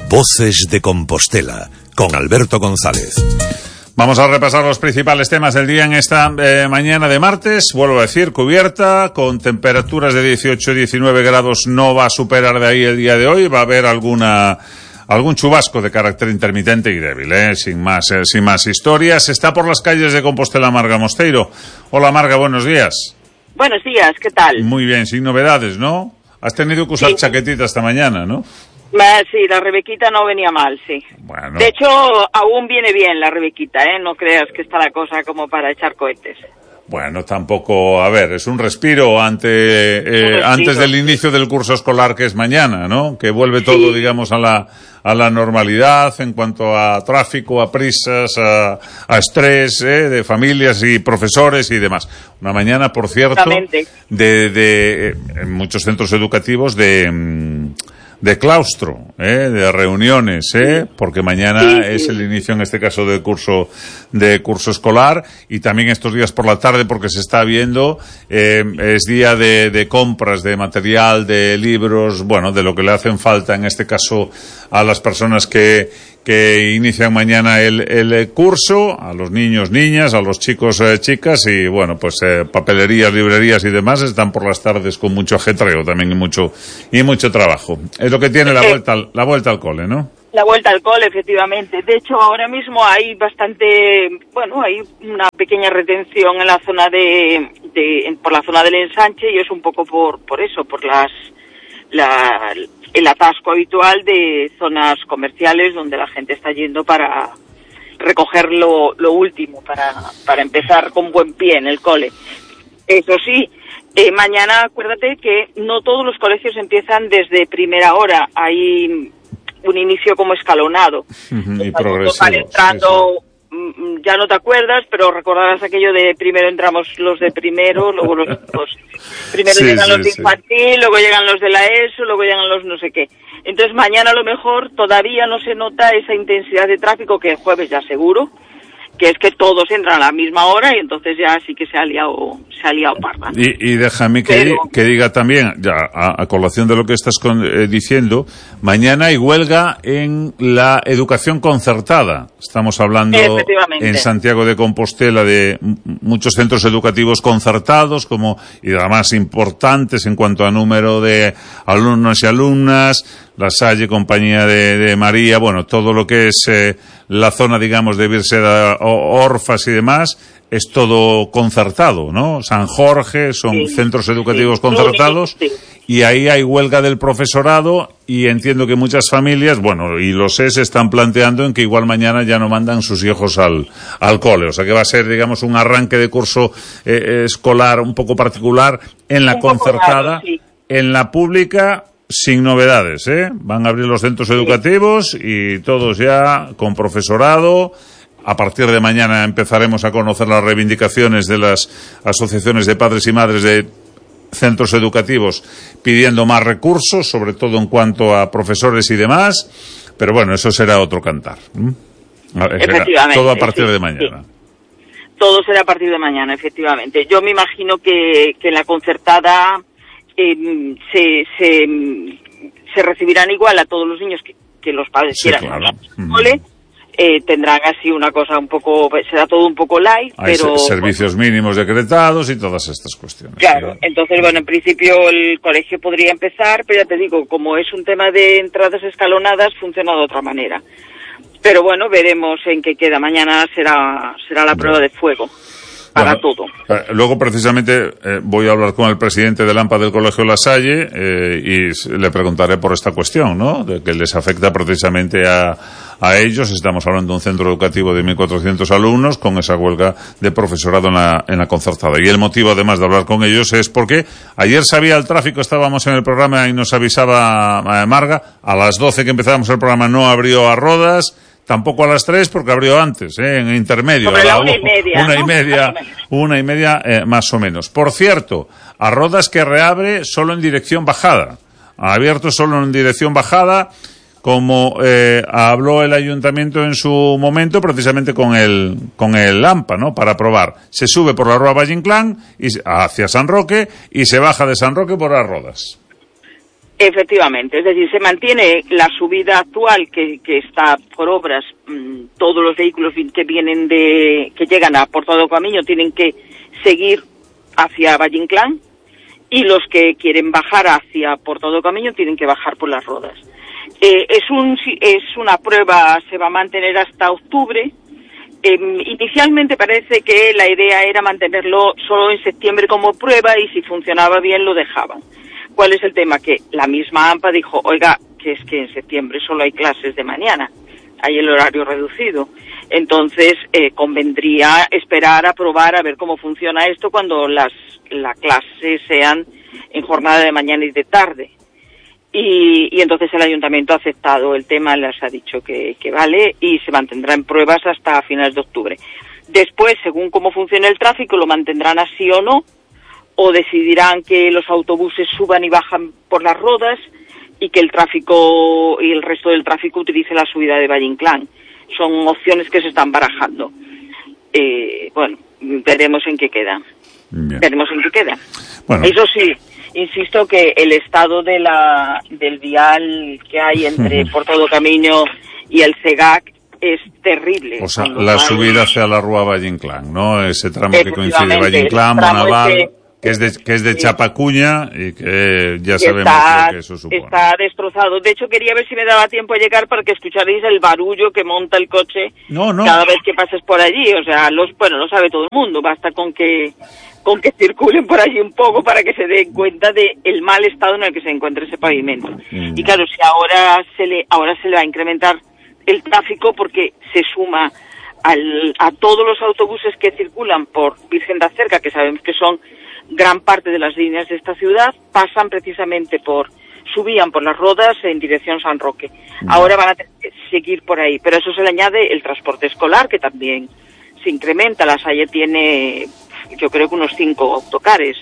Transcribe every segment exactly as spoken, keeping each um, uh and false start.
Voces de Compostela, con Alberto González. Vamos a repasar los principales temas del día en esta eh, mañana de martes. Vuelvo a decir, cubierta, con temperaturas de dieciocho a diecinueve grados, no va a superar de ahí el día de hoy. Va a haber alguna algún chubasco de carácter intermitente y débil, ¿eh? sin más eh, sin más historias. Está por las calles de Compostela Marga Mosteiro. Hola Marga, buenos días. Buenos días, ¿qué tal? Muy bien, sin novedades, ¿no? Has tenido que usar sí. chaquetita esta mañana, ¿no? Sí, la Rebequita no venía mal, sí. Bueno. De hecho, aún viene bien la Rebequita, ¿eh? No creas que está la cosa como para echar cohetes. Bueno, tampoco, a ver, es un respiro ante eh, un respiro, antes del inicio del curso escolar, que es mañana, ¿no? Que vuelve todo, sí. digamos, a la a la normalidad en cuanto a tráfico, a prisas, a, a estrés, ¿eh? De familias y profesores y demás. Una mañana, por cierto, de, de en muchos centros educativos de de claustro, ¿eh? de reuniones, ¿eh? porque mañana sí, sí. es el inicio, en este caso, del curso de curso escolar, y también estos días por la tarde, porque se está viendo, eh, es día de, de compras de material, de libros, bueno, de lo que le hacen falta, en este caso, a las personas que que inician mañana el, el curso, a los niños, niñas, a los chicos, eh, chicas, y bueno, pues eh, papelerías, librerías y demás están por las tardes con mucho ajetreo también y mucho y mucho trabajo. Es lo que tiene la vuelta al, la vuelta al cole, ¿no? La vuelta al cole, efectivamente. De hecho, ahora mismo hay bastante, bueno, hay una pequeña retención en la zona de, de por la zona del ensanche, y es un poco por por eso, por las la el atasco habitual de zonas comerciales donde la gente está yendo para recoger lo, lo último, para, para empezar con buen pie en el cole. Eso sí, eh, mañana acuérdate que no todos los colegios empiezan desde primera hora, hay un inicio como escalonado. Uh-huh, y progresivo. Van entrando, sí, sí. Ya no te acuerdas, pero recordarás aquello de primero entramos los de primero, luego los, los primero sí, llegan sí, los de infantil, sí. luego llegan los de la ESO, luego llegan los no sé qué. Entonces mañana a lo mejor todavía no se nota esa intensidad de tráfico que el jueves ya seguro, que es que todos entran a la misma hora, y entonces ya sí que se ha liado, se ha liado parda. Y, y déjame que, Pero, que diga también, ya a, a colación de lo que estás con, eh, diciendo, mañana hay huelga en la educación concertada. Estamos hablando en Santiago de Compostela de m- muchos centros educativos concertados, como y además importantes en cuanto a número de alumnos y alumnas, La Salle, Compañía de, de María, bueno, todo lo que es eh, la zona, digamos, de Virseda, Orfas y demás, es todo concertado, ¿no? San Jorge, son sí, centros educativos sí, concertados, sí. y ahí hay huelga del profesorado, y entiendo que muchas familias, bueno, y los E S están planteando en que igual mañana ya no mandan sus hijos al, al cole, o sea que va a ser, digamos, un arranque de curso eh, escolar un poco particular en la un concertada, raro, sí. En la pública sin novedades, ¿eh? Van a abrir los centros educativos y todos ya con profesorado. A partir de mañana empezaremos a conocer las reivindicaciones de las asociaciones de padres y madres de centros educativos pidiendo más recursos, sobre todo en cuanto a profesores y demás. Pero bueno, eso será otro cantar. Efectivamente. Todo a partir sí, de mañana. Sí. Todo será a partir de mañana, efectivamente. Yo me imagino que, que en la concertada eh, se, se, se recibirán igual a todos los niños que, que los padres sí, quieran. Claro. ¿Vale? Eh, tendrán así una cosa un poco, será todo un poco light, hay pero... servicios bueno, mínimos decretados y todas estas cuestiones. Claro, ¿sí? Entonces, bueno, en principio el colegio podría empezar, pero ya te digo, como es un tema de entradas escalonadas, funciona de otra manera. Pero bueno, veremos en qué queda. Mañana será será la prueba de fuego para bueno, todo. Eh, luego, precisamente, eh, voy a hablar con el presidente del AMPA del Colegio La Salle eh, y le preguntaré por esta cuestión, ¿no? De que les afecta precisamente a, a ellos. Estamos hablando de un centro educativo de mil cuatrocientos alumnos con esa huelga de profesorado en la, en la concertada. Y el motivo, además de hablar con ellos, es porque ayer sabía el tráfico, estábamos en el programa y nos avisaba eh, Marga, a las doce que empezábamos el programa no abrió a Rodas. Tampoco a las tres, porque abrió antes, ¿eh? En intermedio. Sobre la una y media. Una ¿no? y media, una y media eh, más o menos. Por cierto, a Rodas que reabre solo en dirección bajada. Ha abierto solo en dirección bajada, como eh, habló el ayuntamiento en su momento, precisamente con el con el AMPA, ¿no? Para probar. Se sube por la Rúa Valle Inclán y hacia San Roque y se baja de San Roque por las Rodas. Efectivamente, es decir, se mantiene la subida actual que, que está por obras. Mmm, todos los vehículos que vienen de, que llegan a Porto do Camiño tienen que seguir hacia Valle Inclán, y los que quieren bajar hacia Porto do Camiño tienen que bajar por las rodas. Eh, es un es una prueba, se va a mantener hasta octubre. Eh, inicialmente parece que la idea era mantenerlo solo en septiembre como prueba, y si funcionaba bien lo dejaban. ¿Cuál es el tema? Que la misma AMPA dijo, oiga, que es que en septiembre solo hay clases de mañana, hay el horario reducido. Entonces, eh, convendría esperar a probar a ver cómo funciona esto cuando las las clases sean en jornada de mañana y de tarde. Y, y entonces el ayuntamiento ha aceptado el tema, les ha dicho que, que vale, y se mantendrá en pruebas hasta finales de octubre. Después, según cómo funcione el tráfico, lo mantendrán así o no, o decidirán que los autobuses suban y bajan por las rodas y que el tráfico y el resto del tráfico utilice la subida de Valle Inclán. Son opciones que se están barajando. Eh, bueno, veremos en qué queda. Bien. Veremos en qué queda. Bueno. Eso sí, insisto que el estado de la del vial que hay entre Porto do Camiño y el CEGAC es terrible. O sea, la subida hacia la Rúa Valle Inclán, ¿no? Ese tramo que coincide Valle Inclán, Bonaval, ese, que es de que es de Chapacuña y que ya sabemos está, lo que eso supone. Está destrozado. De hecho, quería ver si me daba tiempo a llegar para que escucharais el barullo que monta el coche no, no. cada vez que pases por allí. O sea, los bueno, lo sabe todo el mundo. Basta con que con que circulen por allí un poco para que se den cuenta de el mal estado en el que se encuentra ese pavimento. Mm. Y claro, si ahora se le ahora se le va a incrementar el tráfico porque se suma al, a todos los autobuses que circulan por Virgen da Cerca, que sabemos que son gran parte de las líneas de esta ciudad, pasan precisamente por, subían por las rodas en dirección San Roque. Mm. Ahora van a tener que seguir por ahí, pero a eso se le añade el transporte escolar, que también se incrementa. La Salle tiene, yo creo que unos cinco autocares,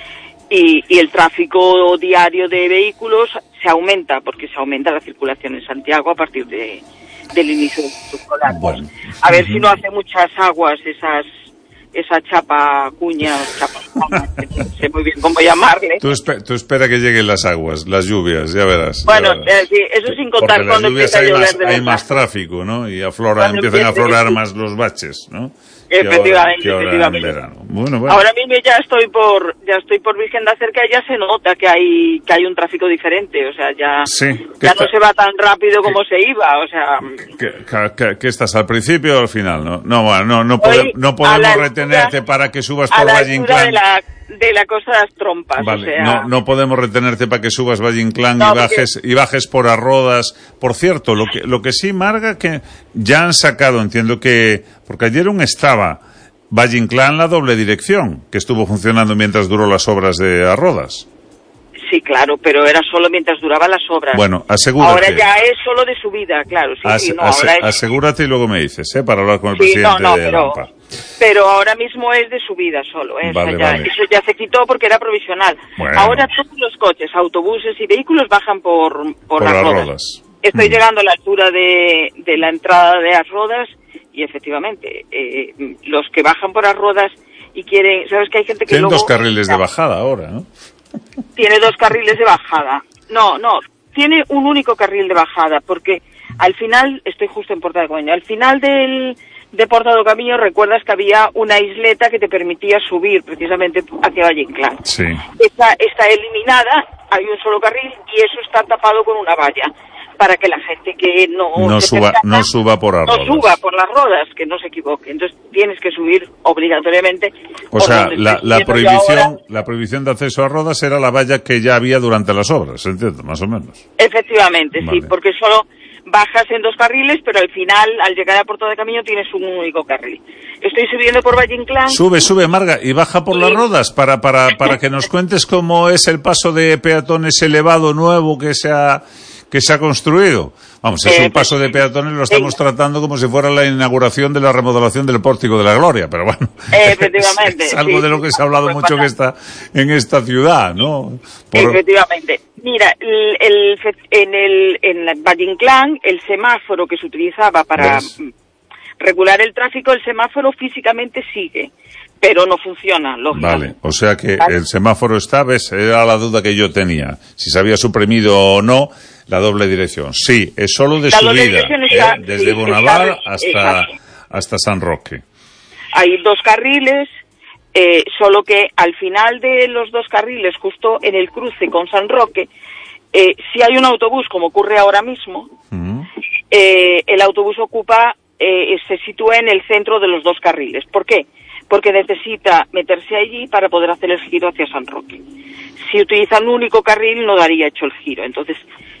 y, y el tráfico diario de vehículos se aumenta, porque se aumenta la circulación en Santiago a partir de, del inicio del curso escolar. Bueno. A ver si no hace muchas aguas esas esa chapa cuña, chapa, no sé muy bien cómo llamarle. Tú, espe tú espera que lleguen las aguas, las lluvias, ya verás. Bueno, ya verás. Eh, sí, eso sin contar porque cuando empieza a llover más, de hay más tráfico, ¿no? Y aflora, empiezan a aflorar más los baches, ¿no? Efectivamente, que ahora, que efectivamente. ahora, bueno, bueno. Ahora mismo ya estoy por ya estoy por Virgen da Cerca, ya se nota que hay que hay un tráfico diferente, o sea, ya sí, ya está, no se va tan rápido como se iba, o sea. ¿Qué, qué, qué estás al principio o al final? No, no, bueno, no, no, pode, no podemos retenerte altura, para que subas por Valle Inclán. De la, de la Costa de las Trompas, vale, o sea. No, no podemos retenerte para que subas Valle Inclán no, y bajes porque... y bajes por As Rodas. Por cierto, lo que lo que sí, Marga, que ya han sacado, entiendo que porque ayer un estaba Valle Inclán la doble dirección, que estuvo funcionando mientras duró las obras de As Rodas. Sí, claro, pero era solo mientras duraban las obras. Bueno, asegúrate. Ahora ya es solo de subida, claro. Sí, As sí, no, as ahora es... Asegúrate y luego me dices, ¿eh? Para hablar con el sí, presidente no, no, de pero, AMPA. Pero ahora mismo es de subida solo, ¿eh? Vale, o sea, ya, vale. Eso ya se quitó porque era provisional. Bueno. Ahora todos los coches, autobuses y vehículos bajan por, por, por las, las rodas. rodas. Estoy mm. llegando a la altura de, de la entrada de As Rodas y efectivamente, eh, los que bajan por As Rodas y quieren, sabes que hay gente que Tienen luego... dos carriles de bajada ahora, ¿no? Tiene dos carriles de bajada. No, no, tiene un único carril de bajada, porque al final, estoy justo en Porta de Coño, al final del, de Porta do Camiño recuerdas que había una isleta que te permitía subir precisamente hacia Valle Inclán. Sí. Está, está eliminada, hay un solo carril y eso está tapado con una valla, para que la gente que no no suba percata, no suba por las no rodas. suba por las rodas, que no se equivoque. Entonces tienes que subir obligatoriamente. O sea, la, la prohibición ahora, la prohibición de acceso a rodas era la valla que ya había durante las obras, entiendo, más o menos. Efectivamente, vale. Sí, porque solo bajas en dos carriles, pero al final, al llegar a Porto de Camiño, tienes un único carril. Estoy subiendo por Valle Inclán. Sube, sube, Marga, y baja por sí. las rodas para para para que nos cuentes cómo es el paso de peatones elevado nuevo que se ha que se ha construido. Vamos, es eh, un paso de peatones, lo estamos eh, tratando como si fuera la inauguración de la remodelación del Pórtico de la Gloria, pero bueno, efectivamente, es, es algo sí, de lo que se ha hablado sí, mucho que está en esta ciudad, ¿no? Por... Efectivamente. Mira, el, el, en el en Valle Inclán, el semáforo que se utilizaba para, regular el tráfico, el semáforo físicamente sigue, pero no funciona, lógicamente. Vale, o sea que ¿vale? El semáforo está, ves, era la duda que yo tenía, si se había suprimido o no la doble dirección. Sí, es solo de la subida, está, ¿eh? Desde sí, Bonaval hasta, hasta San Roque. Hay dos carriles, eh, solo que al final de los dos carriles, justo en el cruce con San Roque, eh, si hay un autobús, como ocurre ahora mismo, uh-huh. eh, el autobús ocupa, eh, se sitúa en el centro de los dos carriles. ¿Por qué? Porque necesita meterse allí para poder hacer el giro hacia San Roque. Si utilizan un único carril, no daría hecho el giro. Entonces,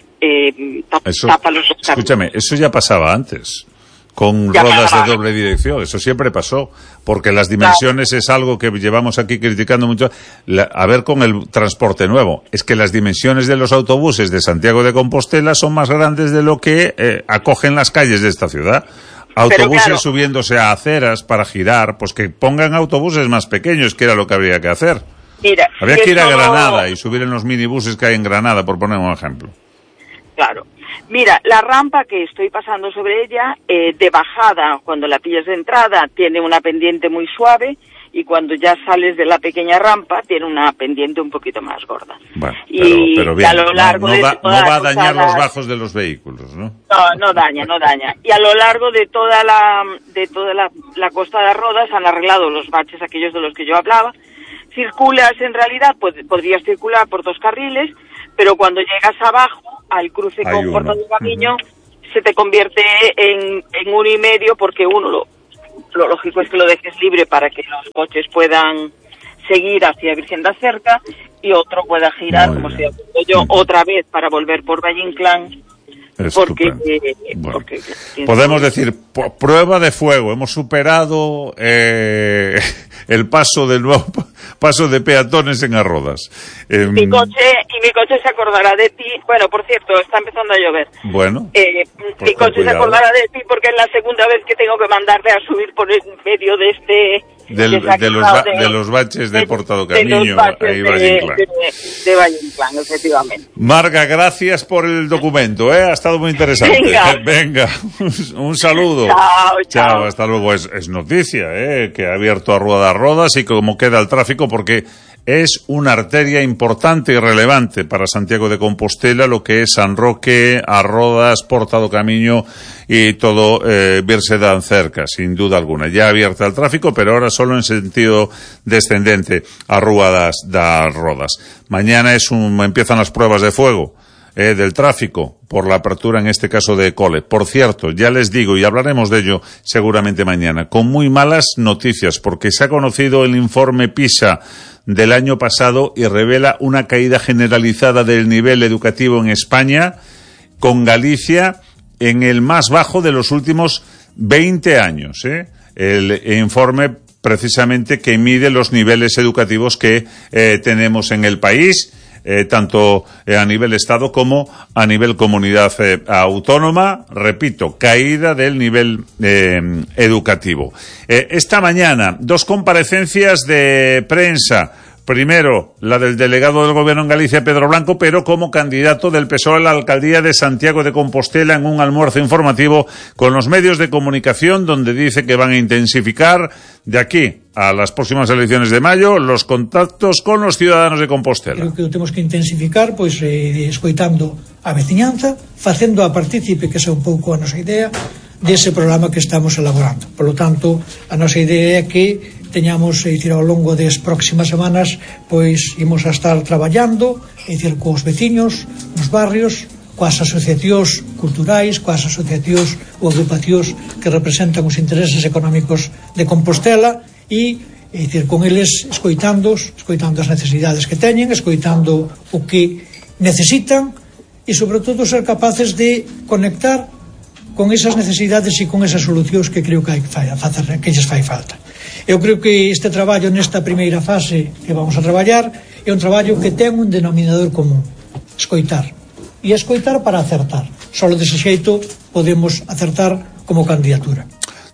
eh, tapa, eso, tapa los dos carriles. Escúchame, eso ya pasaba antes, con ya rodas pasaba. de doble dirección. Eso siempre pasó, porque las dimensiones claro. es algo que llevamos aquí criticando mucho. La, a ver con el transporte nuevo, es que las dimensiones de los autobuses de Santiago de Compostela son más grandes de lo que eh, acogen las calles de esta ciudad. Autobuses claro. subiéndose a aceras para girar, pues que pongan autobuses más pequeños, que era lo que habría que hacer. Mira, habría que ir a Granada y subir en los minibuses que hay en Granada, por poner un ejemplo. Claro. Mira, la rampa que estoy pasando sobre ella, eh, de bajada, cuando la pillas de entrada, tiene una pendiente muy suave, y cuando ya sales de la pequeña rampa, tiene una pendiente un poquito más gorda. Bueno, pero, y pero bien, a lo largo no, no, de va, no va a dañar las... los bajos de los vehículos, ¿no? No, no daña, no daña. Y a lo largo de toda la de toda la, la Costa de Rodas han arreglado los baches aquellos de los que yo hablaba. Circulas, en realidad, pues, podrías circular por dos carriles, pero cuando llegas abajo, al cruce Hay con uno. Puerto del Camino, uh-huh. se te convierte en, en uno y medio, porque uno lo... Lo lógico es que lo dejes libre para que los coches puedan seguir hacia Virgen de Acerca y otro pueda girar, Muy como bien. estoy haciendo yo, Muy otra vez para volver por Valle Inclán. Porque, eh, bueno. porque podemos decir, prueba de fuego, hemos superado eh, el paso del nuevo paso de peatones en Arrodas. Eh, mi coche y mi coche se acordará de ti. Bueno, por cierto, está empezando a llover. Bueno, eh, mi coche cuidado. se acordará de ti porque es la segunda vez que tengo que mandarte a subir por el medio de este Del, de, de, los ba- de, de los baches de, de Portado Camino ahí de, Valle Inclán. De, de, de Valle Inclán, efectivamente. Marga, gracias por el documento, ¿eh? Ha estado muy interesante. Venga, Venga un saludo. Chao, chao. Chao, hasta luego. Es, es noticia, ¿eh? Que ha abierto a Rueda Rodas y cómo queda el tráfico, porque es una arteria importante y relevante para Santiago de Compostela, lo que es San Roque, Arrodas, Portado Camino y todo eh, Virsedan cerca, sin duda alguna. Ya abierta el tráfico, pero ahora solo en sentido descendente a Ruedas da Rodas. Mañana es un, empiezan las pruebas de fuego eh, del tráfico por la apertura, en este caso, de Cole. Por cierto, ya les digo, y hablaremos de ello seguramente mañana, con muy malas noticias, porque se ha conocido el informe PISA del año pasado y revela una caída generalizada del nivel educativo en España, con Galicia en el más bajo de los últimos veinte años, ¿eh? El informe precisamente que mide los niveles educativos que eh, tenemos en el país, eh, tanto eh, a nivel Estado como a nivel comunidad eh, autónoma. Repito, caída del nivel eh, educativo. Eh, esta mañana, dos comparecencias de prensa. Primero, la del delegado del Gobierno en Galicia, Pedro Blanco, pero como candidato del P S O E a la alcaldía de Santiago de Compostela, en un almuerzo informativo con los medios de comunicación, donde dice que van a intensificar de aquí a las próximas elecciones de mayo los contactos con los ciudadanos de Compostela. Creo que temos que intensificar, pois, eh, escoitando a veciñanza, facendo a partícipe, que é un pouco a nosa idea, dese programa que estamos elaborando. Por lo tanto, a nosa idea é que teñamos, é dicir, ao longo das próximas semanas, pois imos a estar traballando, é dicir, cos veciños, nos barrios, coas asociacións culturais, coas asociacións ou agrupacións que representan os intereses económicos de Compostela e, é dicir, con eles escoitando, escoitando as necesidades que teñen, escoitando o que necesitan e, sobre todo, ser capaces de conectar con esas necesidades e con esas solucións que creo que hai que, fai, que lles fai falta. Eu creo que este traballo nesta primeira fase que vamos a traballar é un traballo que ten un denominador común: escoitar. E escoitar para acertar. Solo dese xeito podemos acertar como candidatura.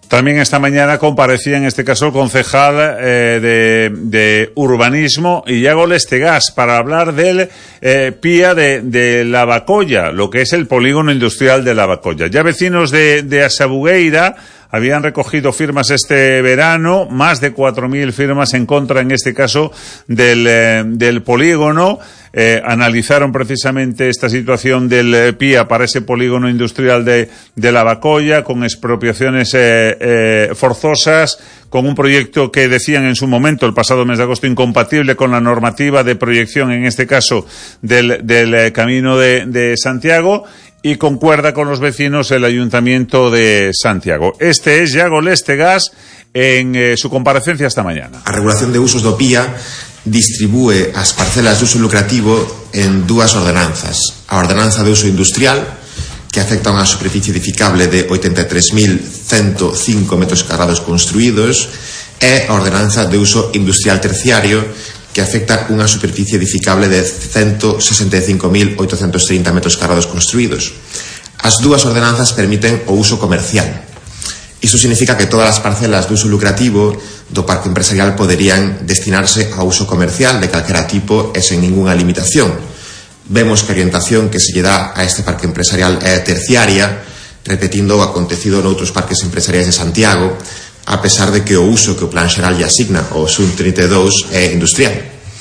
También esta mañana comparecía en este caso el concejal eh, de, de Urbanismo, Iago Lestegas, para hablar del eh, P I A de, de Lavacolla, lo que es el polígono industrial de Lavacolla. Ya vecinos de, de Asabugueira habían recogido firmas este verano, más de cuatro mil firmas en contra, en este caso, del, eh, del polígono. Eh, analizaron precisamente esta situación del eh, P I A para ese polígono industrial de, de Lavacolla, con expropiaciones eh, eh, forzosas, con un proyecto que decían en su momento, el pasado mes de agosto, incompatible con la normativa de proyección, en este caso, del, del eh, Camino de, de Santiago, y concuerda con los vecinos el Ayuntamiento de Santiago. Este es Iago Lestegas en eh, su comparecencia esta mañana. A regulación de usos do P I A distribúe as parcelas de uso lucrativo en dúas ordenanzas. A ordenanza de uso industrial, que afecta a unha superficie edificable de oitenta e tres mil ciento cinco metros cuadrados construídos, e a ordenanza de uso industrial terciario, que afecta unha superficie edificable de ciento sesenta e cinco mil oitocentos trinta metros cuadrados construídos. As dúas ordenanzas permiten o uso comercial. Isto significa que todas as parcelas de uso lucrativo do parque empresarial poderían destinarse a uso comercial de calquera tipo e sen ninguna limitación. Vemos que a orientación que se lle dá a este parque empresarial é terciaria, repetindo o acontecido noutros parques empresariais de Santiago, a pesar de que o uso que o Plan Xeral lle asigna ao S U N trinta e dous é industrial.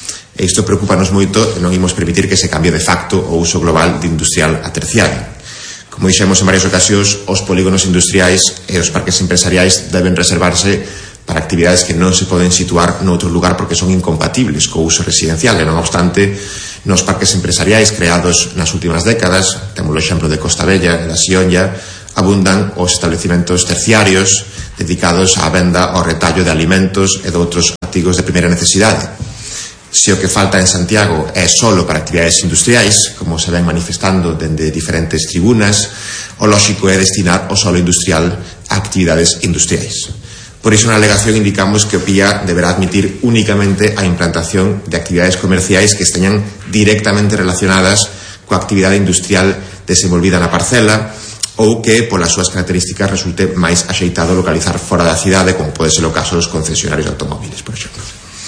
E isto preocupanos moito e non imos permitir que se cambie de facto o uso global de industrial a terciario. Como dixemos en varias ocasións, os polígonos industriais e os parques empresariais deben reservarse para actividades que non se poden situar noutro lugar porque son incompatibles co uso residencial. E non obstante, nos parques empresariais creados nas últimas décadas, temos o exemplo de Costa Bella e da Sionlla, abundan os establecimentos terciarios dedicados á venda ao retallo de alimentos e de outros artigos de primeira necesidade. Se o que falta en Santiago é solo para actividades industriais, como se ven manifestando dende diferentes tribunas, o lóxico é destinar o solo industrial a actividades industriais. Por iso na alegación indicamos que o P I A deberá admitir únicamente a implantación de actividades comerciais que esteñan directamente relacionadas coa actividade industrial desenvolvida na parcela, ou que, polas súas características, resulte máis axeitado localizar fora da cidade, como pode ser o caso dos concesionarios de automóviles, por exemplo.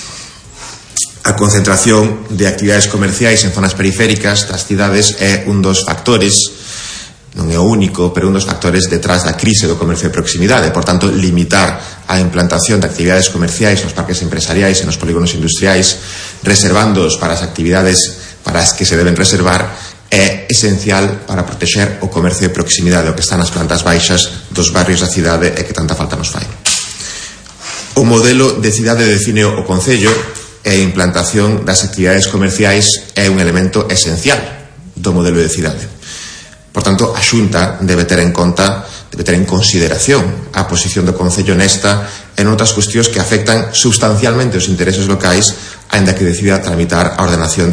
A concentración de actividades comerciais en zonas periféricas das cidades é un dos factores, non é o único, pero un dos factores detrás da crise do comercio de proximidade. Por tanto, limitar a implantación de actividades comerciais nos parques empresariais e nos polígonos industriais, reservándoos para as actividades para as que se deben reservar, é esencial para protexer o comercio de proximidade, o que está nas plantas baixas dos barrios da cidade e que tanta falta nos fai. O modelo de cidade define o Concello e a implantación das actividades comerciais é un elemento esencial do modelo de cidade. Por tanto, a Xunta debe ter en conta, debe ter en consideración a posición do Concello nesta e noutras cuestións que afectan substancialmente os intereses locais, aínda que decida tramitar a ordenación